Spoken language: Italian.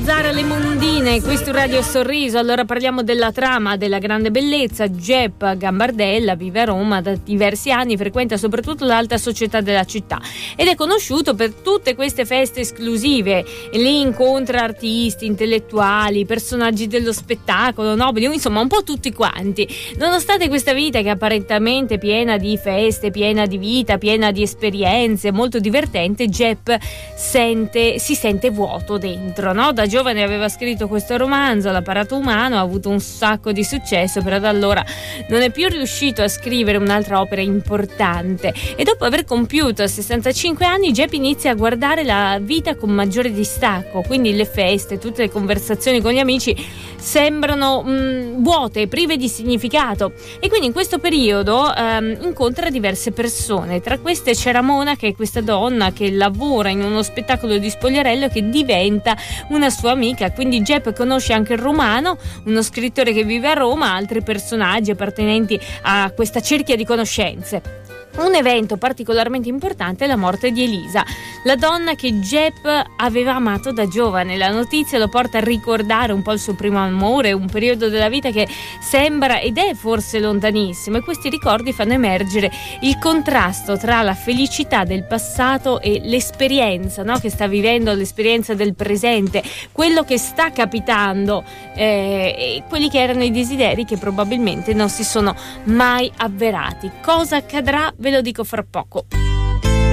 Zara Le Mondine, questo Radio Sorriso. Allora parliamo della trama, della grande bellezza. Jep Gambardella vive a Roma da diversi anni, frequenta soprattutto l'alta società della città ed è conosciuto per tutte queste feste esclusive. E lì incontra artisti, intellettuali, personaggi dello spettacolo, nobili, insomma un po' tutti quanti. Nonostante questa vita che è apparentemente piena di feste, piena di vita, piena di esperienze, molto divertente, Jep si sente vuoto dentro, no? Da giovane aveva scritto questo romanzo, L'apparato umano, ha avuto un sacco di successo, però da allora non è più riuscito a scrivere un'altra opera importante e dopo aver compiuto 65 anni Jep inizia a guardare la vita con maggiore distacco, quindi le feste, tutte le conversazioni con gli amici sembrano vuote, prive di significato e quindi in questo periodo incontra diverse persone. Tra queste c'è Ramona, che è questa donna che lavora in uno spettacolo di spogliarello che diventa una sua amica, quindi Jep conosce anche il Romano, uno scrittore che vive a Roma, altri personaggi appartenenti a questa cerchia di conoscenze. Un evento particolarmente importante è la morte di Elisa, la donna che Jep aveva amato da giovane. La notizia lo porta a ricordare un po' il suo primo amore, un periodo della vita che sembra ed è forse lontanissimo, e questi ricordi fanno emergere il contrasto tra la felicità del passato e l'esperienza, no? Che sta vivendo, l'esperienza del presente, quello che sta capitando e quelli che erano i desideri che probabilmente non si sono mai avverati. Cosa accadrà? Ve lo dico fra poco.